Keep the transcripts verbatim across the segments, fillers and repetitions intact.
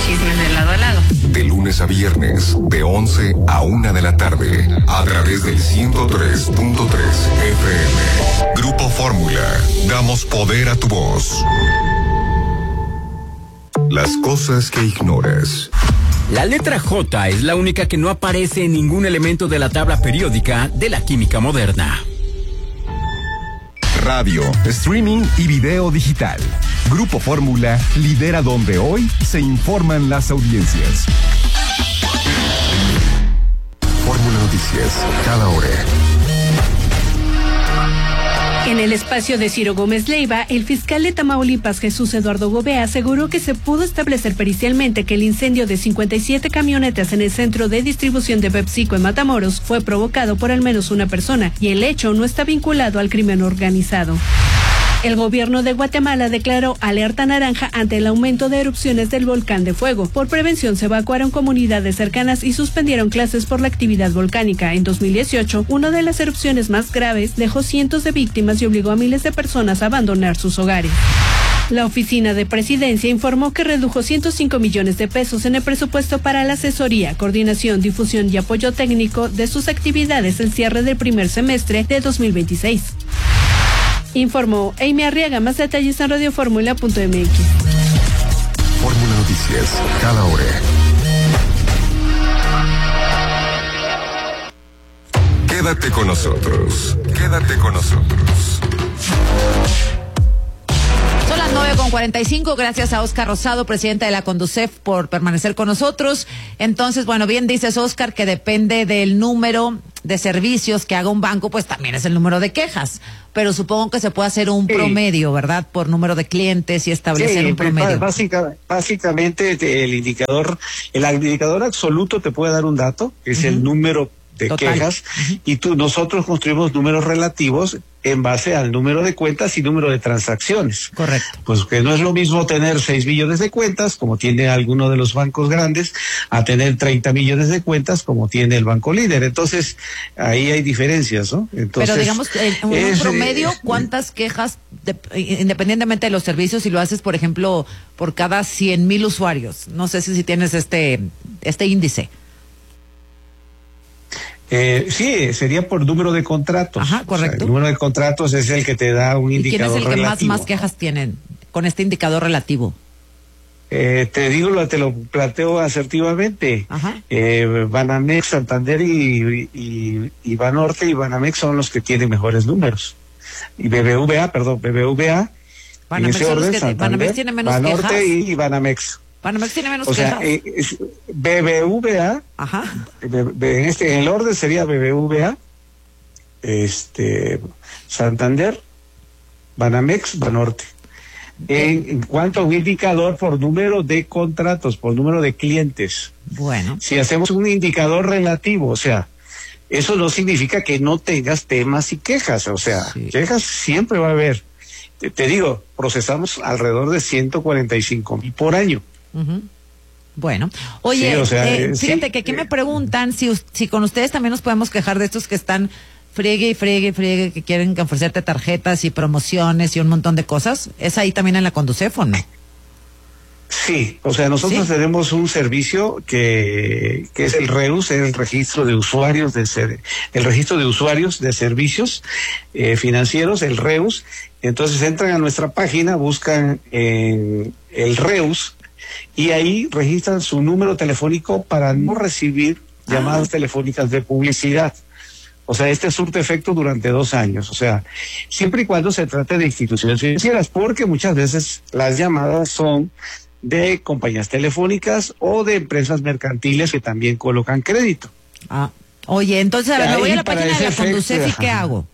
chismes de lado a lado. De lunes a viernes, de once a una de la tarde, a través del ciento tres punto tres F M. Grupo Fórmula, damos poder a tu voz. Las cosas que ignoras. La letra J es la única que no aparece en ningún elemento de la tabla periódica de la química moderna. Radio, streaming y video digital. Grupo Fórmula lidera donde hoy se informan las audiencias. Fórmula Noticias, cada hora. En el espacio de Ciro Gómez Leiva, el fiscal de Tamaulipas, Jesús Eduardo Gobea, aseguró que se pudo establecer pericialmente que el incendio de cincuenta y siete camionetas en el centro de distribución de PepsiCo en Matamoros fue provocado por al menos una persona y el hecho no está vinculado al crimen organizado. El gobierno de Guatemala declaró alerta naranja ante el aumento de erupciones del volcán de fuego. Por prevención se evacuaron comunidades cercanas y suspendieron clases por la actividad volcánica. En dos mil dieciocho, una de las erupciones más graves dejó cientos de víctimas y obligó a miles de personas a abandonar sus hogares. La oficina de presidencia informó que redujo ciento cinco millones de pesos en el presupuesto para la asesoría, coordinación, difusión y apoyo técnico de sus actividades al cierre del primer semestre de dos mil veintiséis. Informó Amy Arriaga. Más detalles en radioformula punto m x. Fórmula Noticias, cada hora. Quédate con nosotros. Quédate con nosotros. Son las nueve con cuarenta y cinco. Gracias a Oscar Rosado, presidente de la Conducef, por permanecer con nosotros. Entonces, bueno, bien dices, Oscar, que depende del número de servicios que haga un banco, pues también es el número de quejas. Pero supongo que se puede hacer un sí. promedio, ¿verdad? Por número de clientes y establecer sí, un promedio. Básica, básicamente el indicador, el indicador absoluto te puede dar un dato, que es uh-huh. el número de Total. quejas, uh-huh. y tú, nosotros construimos números relativos en base al número de cuentas y número de transacciones. Correcto. Pues que no es lo mismo tener seis millones de cuentas, como tiene alguno de los bancos grandes, a tener treinta millones de cuentas, como tiene el Banco Líder. Entonces, ahí hay diferencias, ¿no? Entonces, pero digamos, en un es, promedio, ¿cuántas quejas, de, independientemente de los servicios, si lo haces, por ejemplo, por cada cien mil usuarios? No sé si, si tienes este, este índice. Eh, sí, sería por número de contratos. Ajá, correcto. O sea, el número de contratos es el que te da un indicador relativo. ¿Y quién es el que relativo? más, más quejas tienen con este indicador relativo? Eh, te digo, lo, te lo planteo asertivamente. Ajá. Eh, Banamex, Santander y, y, y Banorte y Banamex son los que tienen mejores números. Y B B V A, perdón, B B V A. Banamex, en ese orden, que, Santander, Banamex tiene menos Banorte quejas. y Banamex. Banamex tiene menos o quejas. sea, eh, B B V A, Ajá. B, B, en, este, en el orden sería B B V A, este, Santander, Banamex, Banorte. En, en cuanto a un indicador por número de contratos, por número de clientes. Bueno. Si hacemos un indicador relativo, o sea, eso no significa que no tengas temas y quejas, o sea, sí. quejas siempre va a haber. Te, te digo, procesamos alrededor de ciento cuarenta y cinco mil por año. Uh-huh. Bueno, oye, sí, o sea, eh, fíjate sí, que aquí eh, me preguntan si, si con ustedes también nos podemos quejar de estos que están friegue y friegue y friegue, que quieren ofrecerte tarjetas y promociones y un montón de cosas. ¿Es ahí también en la Conducef o no? Sí, o sea, nosotros ¿Sí? tenemos un servicio que, que es el REUS, es el registro de usuarios de ser, el registro de usuarios de servicios eh, financieros, el REUS. Entonces entran a nuestra página, buscan eh, el REUS y ahí registran su número telefónico para no recibir llamadas ah. telefónicas de publicidad. O sea, este surte efecto durante dos años. O sea, siempre y cuando se trate de instituciones financieras, porque muchas veces las llamadas son de compañías telefónicas o de empresas mercantiles que también colocan crédito. Ah, oye, entonces a ver, me voy a la página de la Conducef y ¿qué hago?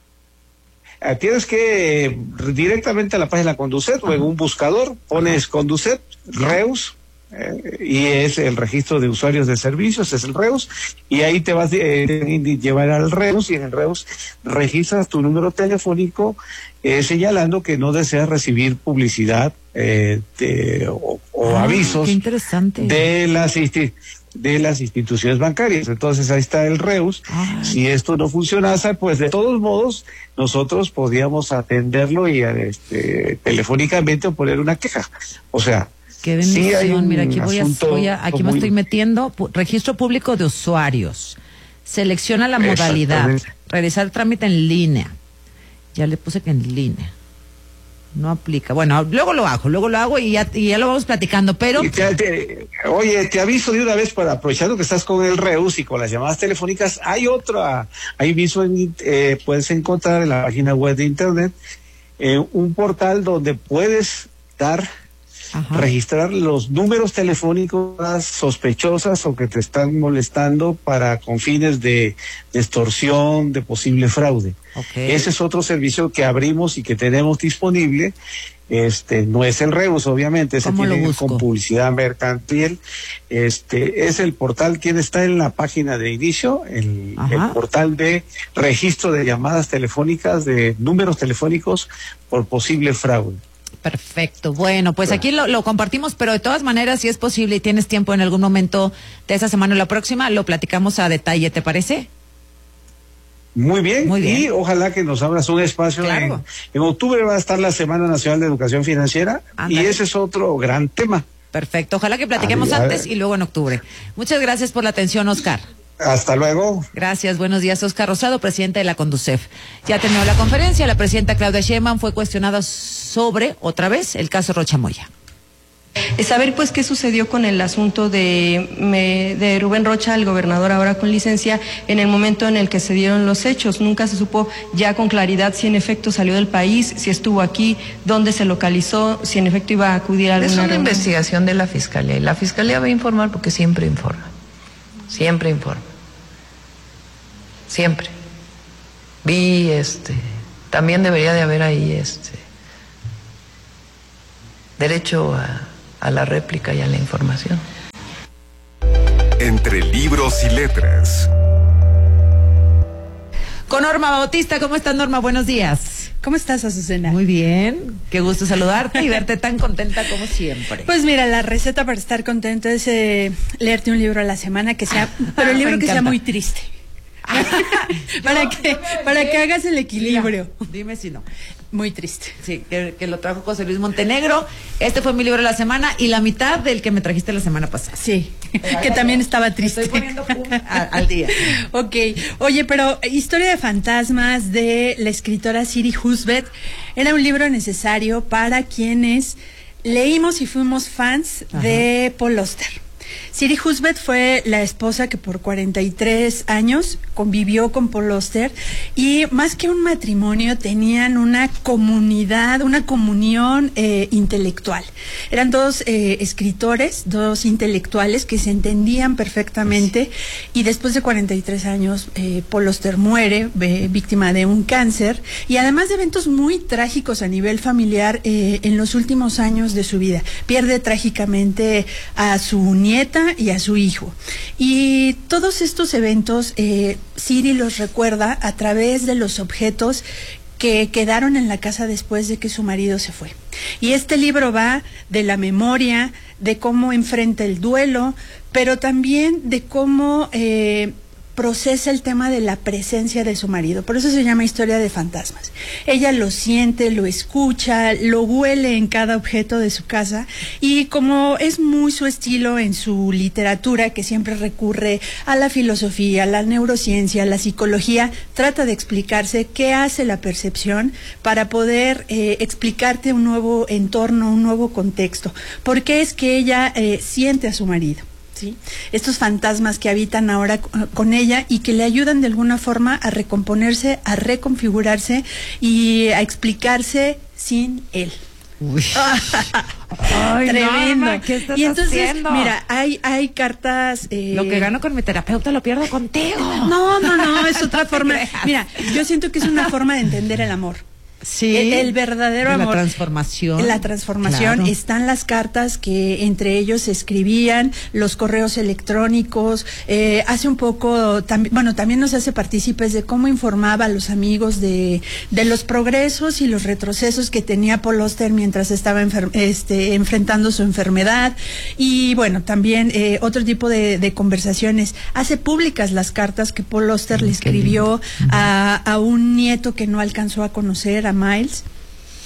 Tienes que directamente a la página de la Conducef o en un buscador pones Conducef, REUS, eh, y es el registro de usuarios de servicios, es el REUS, y ahí te vas a eh, llevar al REUS, y en el REUS registras tu número telefónico eh, señalando que no deseas recibir publicidad eh, de, o, o ah, avisos qué interesante. de las instituciones de las instituciones bancarias. Entonces ahí está el REUS. Ay. Si esto no funcionase, pues de todos modos nosotros podíamos atenderlo y este, telefónicamente o poner una queja. O sea, Qué bendición. Sí, hay un Mira, aquí voy a, voy a aquí me muy... estoy metiendo. Registro público de usuarios. Selecciona la modalidad. Realizar trámite en línea. Ya le puse que en línea. No aplica. Bueno, luego lo hago, luego lo hago y ya, y ya lo vamos platicando, pero... Te, te, oye, te aviso de una vez para aprovechando que estás con el Reus y con las llamadas telefónicas, hay otra, ahí mismo en, eh, puedes encontrar en la página web de internet eh, un portal donde puedes dar, Ajá. registrar los números telefónicos sospechosas o que te están molestando para con fines de, de extorsión, de posible fraude. Okay. Ese es otro servicio que abrimos y que tenemos disponible. Este no es el Reus, obviamente, ese tiene con publicidad mercantil. Este es el portal, quien está en la página de inicio, el, el portal de registro de llamadas telefónicas, de números telefónicos por posible fraude. Perfecto. Bueno, pues aquí lo, lo compartimos, pero de todas maneras, si es posible y tienes tiempo en algún momento de esta semana o la próxima, lo platicamos a detalle, ¿te parece? Muy bien, Muy bien, y ojalá que nos abras un espacio. Claro. En, en octubre va a estar la Semana Nacional de Educación Financiera. Andale. Y ese es otro gran tema. Perfecto, ojalá que platiquemos a antes y luego en octubre. Muchas gracias por la atención, Oscar. Hasta luego. Gracias, buenos días. Oscar Rosado, presidente de la Conducef. Ya terminó la conferencia, la presidenta Claudia Sheinbaum fue cuestionada sobre, otra vez, el caso Rocha Moya. Saber pues qué sucedió con el asunto de, me, de Rubén Rocha, el gobernador ahora con licencia, en el momento en el que se dieron los hechos. Nunca se supo ya con claridad si en efecto salió del país, si estuvo aquí, dónde se localizó, si en efecto iba a acudir a alguna Es una reunión. investigación de la Fiscalía y la Fiscalía va a informar porque siempre informa, siempre informa, siempre. Vi, este, también debería de haber ahí, este, derecho a a la réplica y a la información. Entre libros y letras. Con Norma Bautista, ¿cómo estás, Norma? Buenos días. ¿Cómo estás, Azucena? Muy bien, qué gusto saludarte y verte tan contenta como siempre. Pues mira, la receta para estar contenta es eh, leerte un libro a la semana que sea, pero el libro que sea muy triste. para que para que hagas el equilibrio. Mira, dime si no. Muy triste. Sí, que, que lo trajo José Luis Montenegro. Este fue mi libro de la semana y la mitad del que me trajiste la semana pasada. Sí, que también estaba triste. Estoy poniendo a, al día. Ok, oye, pero Historia de fantasmas de la escritora Siri Husbeth era un libro necesario para quienes leímos y fuimos fans Ajá. de Paul Auster. Siri Husbeth fue la esposa que por cuarenta y tres años convivió con Paul Auster y más que un matrimonio tenían una comunidad, una comunión eh, intelectual. Eran dos eh, escritores, dos intelectuales que se entendían perfectamente sí. y después de cuarenta y tres años eh, Paul Auster muere eh, víctima de un cáncer y además de eventos muy trágicos a nivel familiar eh, en los últimos años de su vida. Pierde trágicamente a su nieta y a su hijo. Y todos estos eventos, eh, Siri los recuerda a través de los objetos que quedaron en la casa después de que su marido se fue. Y este libro va de la memoria, de cómo enfrenta el duelo, pero también de cómo eh, procesa el tema de la presencia de su marido. Por eso se llama Historia de fantasmas. Ella lo siente, lo escucha, lo huele en cada objeto de su casa y como es muy su estilo en su literatura, que siempre recurre a la filosofía, a la neurociencia, a la psicología, trata de explicarse qué hace la percepción para poder eh, explicarte un nuevo entorno, un nuevo contexto. ¿Por qué es que ella eh, siente a su marido? ¿Sí? Estos fantasmas que habitan ahora con ella y que le ayudan de alguna forma a recomponerse, a reconfigurarse y a explicarse sin él. Uy. Ay, tremendo. Norma, ¿qué estás y entonces, haciendo? mira, hay hay cartas. Eh... Lo que gano con mi terapeuta lo pierdo contigo. No, no, no, es otra forma. Mira, yo siento que es una forma de entender el amor. Sí, el, el verdadero amor. La transformación. La transformación. Claro. Están las cartas que entre ellos se escribían, los correos electrónicos. Eh, hace un poco, tam, bueno, también nos hace partícipes de cómo informaba a los amigos de, de los progresos y los retrocesos que tenía Paul Auster mientras estaba enfer, este, enfrentando su enfermedad. Y bueno, también eh, otro tipo de, de conversaciones. Hace públicas las cartas que Paul Auster mm, le escribió a, a un nieto que no alcanzó a conocer, a Miles.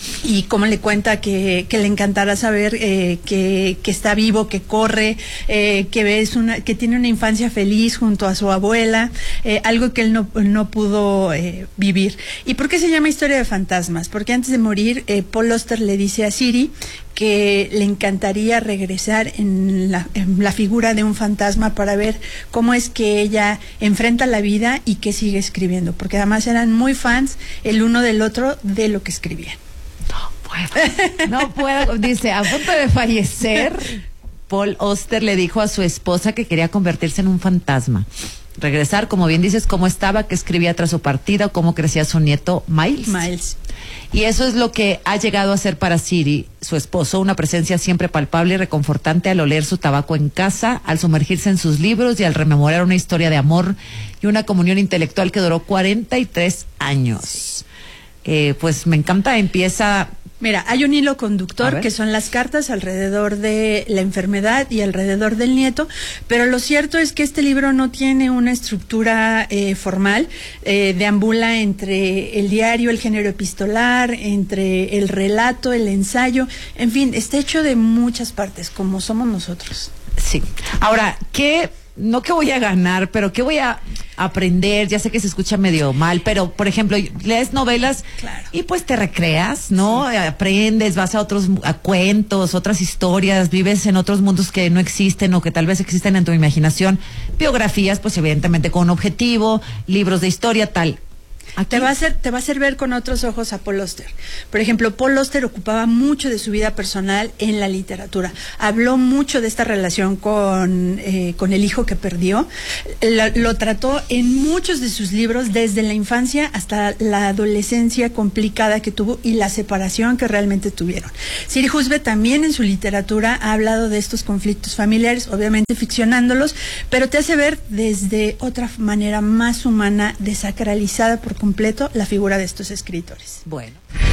y cómo le cuenta que, que le encantará saber eh, que, que está vivo, que corre, eh, que es una, que tiene una infancia feliz junto a su abuela, eh, algo que él no, no pudo eh, vivir. ¿Y por qué se llama Historia de Fantasmas? Porque antes de morir, eh, Paul Auster le dice a Siri que le encantaría regresar en la, en la figura de un fantasma para ver cómo es que ella enfrenta la vida y que sigue escribiendo, porque además eran muy fans el uno del otro de lo que escribían. No puedo, no puedo. Dice, a punto de fallecer, Paul Auster le dijo a su esposa que quería convertirse en un fantasma. Regresar, como bien dices, cómo estaba, qué escribía tras su partida, o cómo crecía su nieto Miles. Miles. Y eso es lo que ha llegado a ser para Siri, su esposo, una presencia siempre palpable y reconfortante al oler su tabaco en casa, al sumergirse en sus libros y al rememorar una historia de amor y una comunión intelectual que duró cuarenta y tres años. Eh, pues me encanta, empieza... Mira, hay un hilo conductor que son las cartas alrededor de la enfermedad y alrededor del nieto, pero lo cierto es que este libro no tiene una estructura eh, formal, eh, deambula entre el diario, el género epistolar, entre el relato, el ensayo, en fin, está hecho de muchas partes, como somos nosotros. Sí. Ahora, ¿qué...? No que voy a ganar, pero que voy a aprender. Ya sé que se escucha medio mal, pero por ejemplo, lees novelas, claro, y pues te recreas, ¿no? Sí. Aprendes, vas a otros a cuentos, otras historias, vives en otros mundos que no existen o que tal vez existen en tu imaginación. Biografías, pues evidentemente con un objetivo, libros de historia, tal. Aquí. Te va a hacer, te va a hacer ver con otros ojos a Paul Auster. Por ejemplo, Paul Auster ocupaba mucho de su vida personal en la literatura. Habló mucho de esta relación con, eh, con el hijo que perdió. Lo, lo trató en muchos de sus libros, desde la infancia hasta la adolescencia complicada que tuvo y la separación que realmente tuvieron. Siri Husbeth también en su literatura ha hablado de estos conflictos familiares, obviamente ficcionándolos, pero te hace ver desde otra manera más humana, desacralizada por completo la figura de estos escritores. Bueno.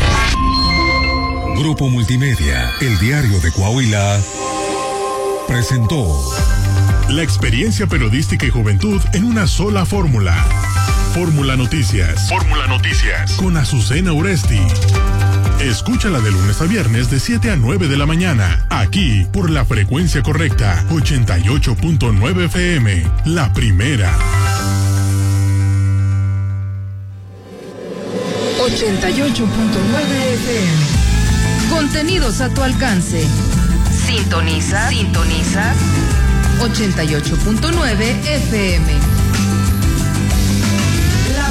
Grupo Multimedia, el diario de Coahuila, presentó la experiencia periodística y juventud en una sola fórmula. Fórmula Noticias. Fórmula Noticias. Con Azucena Uresti. Escúchala de lunes a viernes de siete a nueve de la mañana, aquí por la frecuencia correcta, ochenta y ocho punto nueve F M, la primera. ochenta y ocho punto nueve F M. Contenidos a tu alcance. Sintoniza, sintoniza ochenta y ocho punto nueve F M. La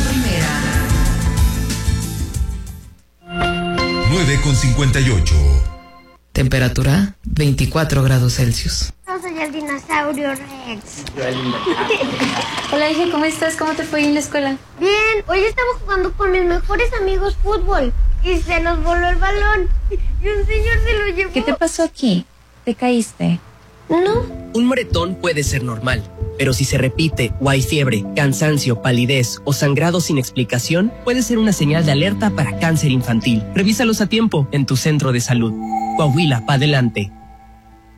primera. nueve con cincuenta y ocho. Temperatura veinticuatro grados Celsius. Yo soy el dinosaurio Rex. Hola, hija, ¿cómo estás? ¿Cómo te fue en la escuela? Bien, hoy estaba jugando con mis mejores amigos fútbol y se nos voló el balón y un señor se lo llevó. ¿Qué te pasó aquí? ¿Te caíste? No. Un moretón puede ser normal, pero si se repite o hay fiebre, cansancio, palidez o sangrado sin explicación, puede ser una señal de alerta para cáncer infantil. Revísalos a tiempo en tu centro de salud. Coahuila, pa' adelante.